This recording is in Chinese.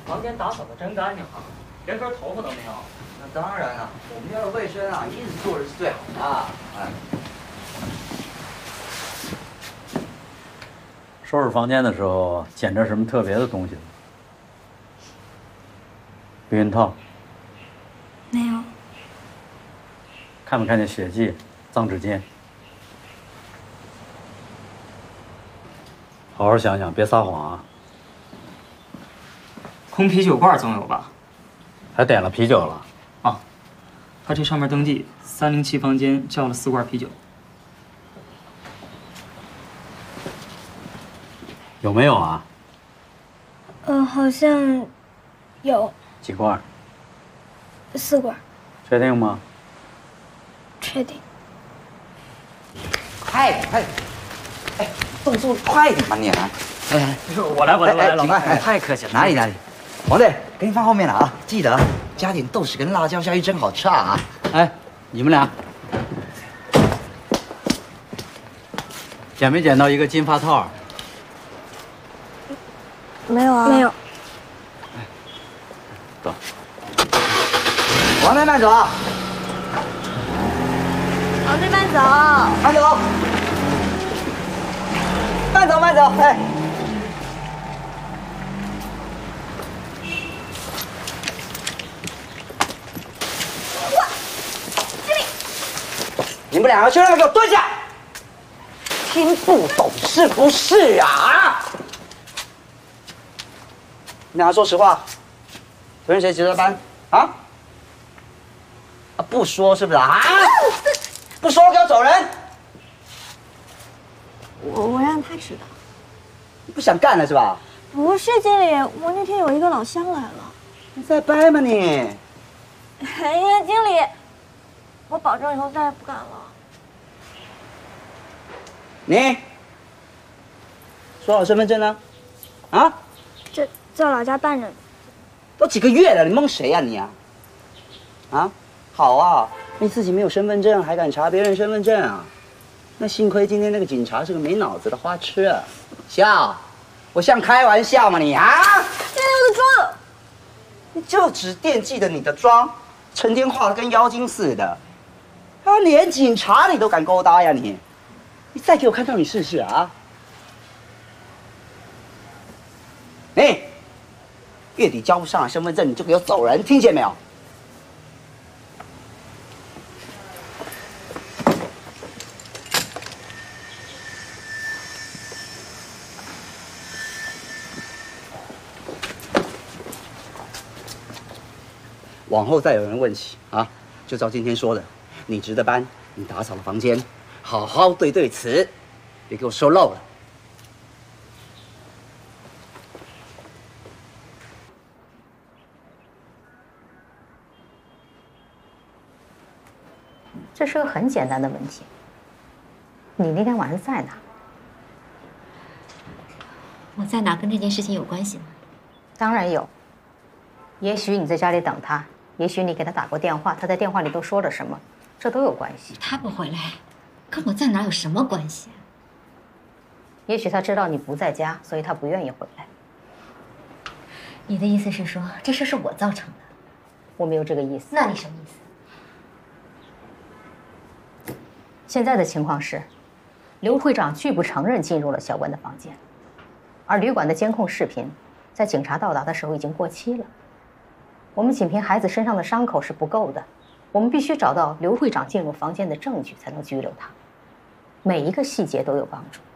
房间打扫的真干净啊，连根头发都没有。 那当然了，我们家的卫生啊，一直做的是最好的啊。哎， 收拾房间的时候捡着什么特别的东西吗？避孕套？ 没有。 看没看见血迹、脏纸巾？好好想想，别撒谎啊！ 空啤酒罐总有吧？ 还点了啤酒了？ 啊，他这上面登记307房间叫了4罐啤酒。 有没有啊？ 好像有几罐 4罐。 确定吗？ 确定。 快，哎，动作快点吧你！哎， 我来，老板， 太客气了。哪里？王队，给你放后面了啊！记得加点豆豉跟辣椒下去，真好吃啊！ 哎，你们俩捡没捡到一个金发套？ 没有啊。没有。 走。 王队慢走。 王队慢走。 慢走。慢走，哎。你们两个就那么给我蹲下！听不懂是不是啊？你两个说实话，昨天谁值的班啊？不说是不是啊？不说给我走人！ 我让他知道。 你不想干了是吧？ 不是经理，我那天有一个老乡来了。 你在掰吗你？ 哎呀，经理，我保证以后再也不敢了。 你说好身份证呢？啊？ 这在老家办着呢。 都几个月了，你蒙谁呀你啊？啊？好啊，你自己没有身份证还敢查别人身份证啊？那幸亏今天那个警察是个没脑子的花痴啊！笑，我像开玩笑吗你啊？ 这个妆， 你就只惦记着你的妆，成天画的跟妖精似的，啊，连警察你都敢勾搭呀你？你再给我看到你试试啊！哎，月底交不上身份证，你就给我走人，听见没有？往后再有人问起啊，就照今天说的，你值的班，你打扫了房间，好好对词，别给我说漏了。 这是个很简单的问题。你那天晚上在哪？ 我在哪跟这件事情有关系吗？ 当然有。也许你在家里等他，也许你给他打过电话，他在电话里都说了什么，这都有关系。 他不回来，跟我在哪有什么关系？ 也许他知道你不在家，所以他不愿意回来。 你的意思是说这事是我造成的？ 我没有这个意思。 那你什么意思？ 现在的情况是，刘会长拒不承认进入了小文的房间，而旅馆的监控视频在警察到达的时候已经过期了。我们仅凭孩子身上的伤口是不够的，我们必须找到刘会长进入房间的证据，才能拘留他。每一个细节都有帮助。